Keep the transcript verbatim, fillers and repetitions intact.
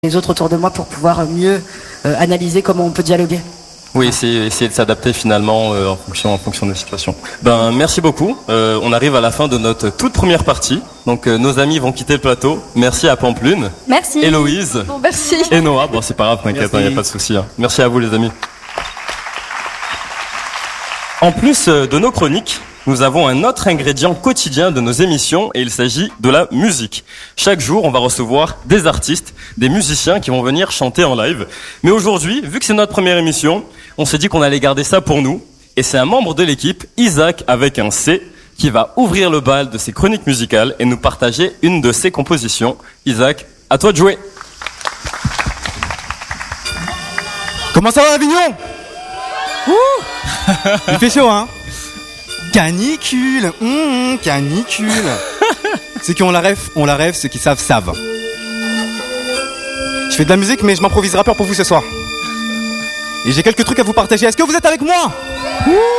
les autres autour de moi pour pouvoir mieux euh, analyser comment on peut dialoguer. Oui, essayer, essayer de s'adapter finalement euh, en fonction en fonction des situations. Ben merci beaucoup. Euh, on arrive à la fin de notre toute première partie. Donc euh, nos amis vont quitter le plateau. Merci à Pamplune. Merci. Héloïse. Bon, merci. Et Noah. Bon, c'est pas grave, t'inquiète, il n'y a pas de souci. Hein. Merci à vous les amis. En plus euh, de nos chroniques, nous avons un autre ingrédient quotidien de nos émissions et il s'agit de la musique. Chaque jour, on va recevoir des artistes, des musiciens qui vont venir chanter en live. Mais aujourd'hui, vu que c'est notre première émission, on s'est dit qu'on allait garder ça pour nous. Et c'est un membre de l'équipe, Isaac avec un C, qui va ouvrir le bal de ses chroniques musicales et nous partager une de ses compositions. Isaac, à toi de jouer. Comment ça va Avignon? Ouh Il fait chaud, hein? Canicule, mmh, canicule. Ceux qui ont la rêve, ont la rêve, ceux qui savent, savent. Je fais de la musique, mais je m'improvise rappeur pour vous ce soir. Et j'ai quelques trucs à vous partager. Est-ce que vous êtes avec moi? Ouh